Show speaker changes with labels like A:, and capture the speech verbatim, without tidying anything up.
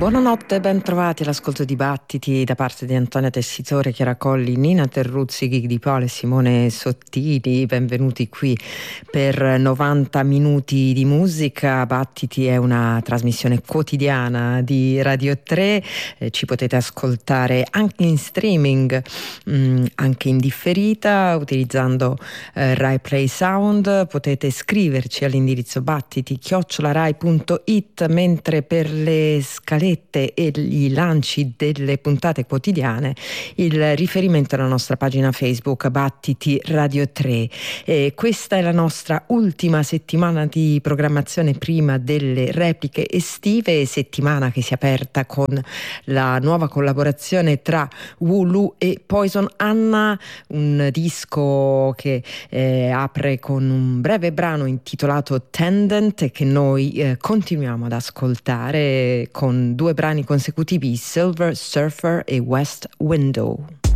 A: Buonanotte, ben trovati all'ascolto di Battiti da parte di Antonia Tessitore, Chiara Colli, Nina Terruzzi, Ghighi di Pole e Simone Sottili. Benvenuti qui per novanta minuti di musica. Battiti è una trasmissione quotidiana di Radio tre, eh, ci potete ascoltare anche in streaming, mh, anche in differita utilizzando eh, Rai Play Sound. Potete scriverci all'indirizzo battiti chiocciola rai punto it, mentre per le scalette e i lanci delle puntate quotidiane il riferimento alla nostra pagina Facebook Battiti Radio tre. E questa è la nostra ultima settimana di programmazione prima delle repliche estive, settimana che si è aperta con la nuova collaborazione tra Wulu e Poison Anna, un disco che eh, apre con un breve brano intitolato Tendent, che noi eh, continuiamo ad ascoltare con due brani consecutivi, Silver Surfer e West Window.